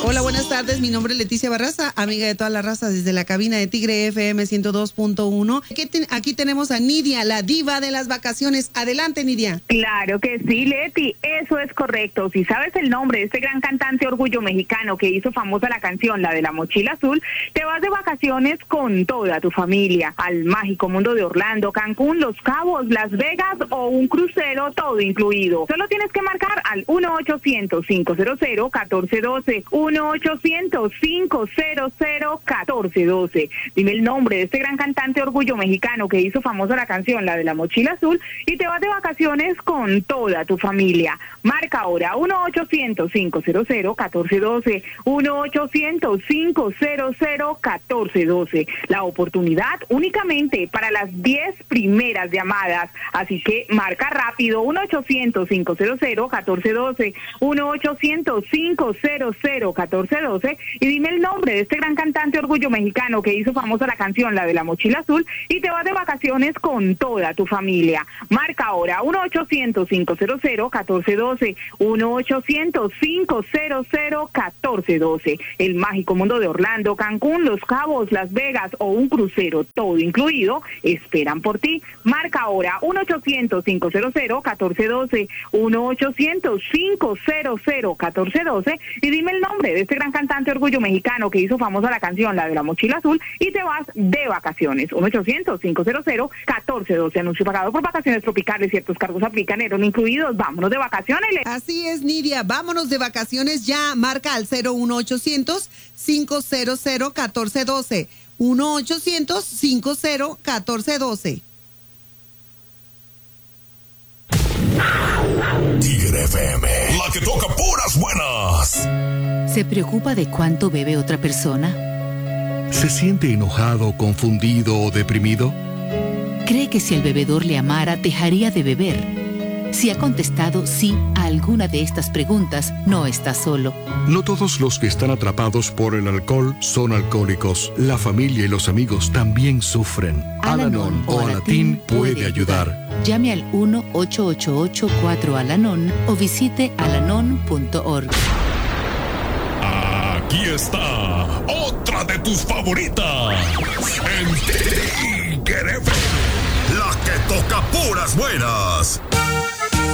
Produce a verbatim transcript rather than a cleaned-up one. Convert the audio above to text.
Hola, buenas tardes. Mi nombre es Leticia Barraza, amiga de todas las razas desde la cabina de Tigre F M ciento dos punto uno. Aquí tenemos a Nidia, la diva de las vacaciones. Adelante, Nidia. Claro que sí, Leti, eso es correcto. Si sabes el nombre de este gran cantante orgullo mexicano que hizo famosa la canción, la de la mochila azul, te vas de vacaciones con toda tu familia al mágico mundo de Orlando, Cancún, Los Cabos, Las Vegas o un crucero, todo incluido. Solo tienes que marcar al uno ochocientos, cinco cero cero, uno cuatro uno dos, uno ochocientos, cinco cero cero, uno cuatro uno dos. Dime el nombre de este gran cantante orgullo mexicano que hizo famosa la canción, la de la mochila azul, y te vas de vacaciones con toda tu familia. Marca ahora uno ochocientos, cinco cero cero, uno cuatro uno dos, uno ochocientos, cinco cero cero, uno cuatro uno dos. La oportunidad únicamente para las diez primeras llamadas, así que marca rápido uno ochocientos, cinco cero cero, uno cuatro uno dos, uno ochocientos, cinco cero cero, uno cuatro uno dos y dime el nombre de este gran cantante orgullo mexicano que hizo famosa la canción, la de la mochila azul, y te vas de vacaciones con toda tu familia. Marca ahora uno ochocientos, cinco cero cero, uno cuatro uno dos, uno ochocientos, cinco cero cero, uno cuatro uno dos. El mágico mundo de Orlando, Cancún, Los Cabos, Las Vegas o un crucero, todo incluido, esperan por ti. Marca ahora uno ochocientos, cinco cero cero, uno cuatro uno dos, uno ochocientos, cinco cero cero, uno cuatro uno dos y dime el nombre de este gran cantante orgullo mexicano que hizo famosa la canción, la de la mochila azul, y te vas de vacaciones. uno ochocientos, cinco cero cero, uno cuatro uno dos. Anuncio pagado por Vacaciones Tropicales. Ciertos cargos aplican, eran incluidos. Vámonos de vacaciones. Así es, Nidia. Vámonos de vacaciones ya. Marca al cero uno ochocientos, cinco cero cero, uno cuatro uno dos. uno ochocientos, cinco cero cero, uno cuatro uno dos. Tigre F M, la que toca puras buenas. ¿Se preocupa de cuánto bebe otra persona? ¿Se siente enojado, confundido o deprimido? ¿Cree que si el bebedor le amara, dejaría de beber? Si ha contestado sí a alguna de estas preguntas, no está solo. No todos los que están atrapados por el alcohol son alcohólicos. La familia y los amigos también sufren. Al-Anon o Alatín puede ayudar. Llame al uno ocho ocho ocho, cuatro Al-Anon o visite alanon punto org. Aquí está otra de tus favoritas. En Tigre F M, la que toca puras buenas.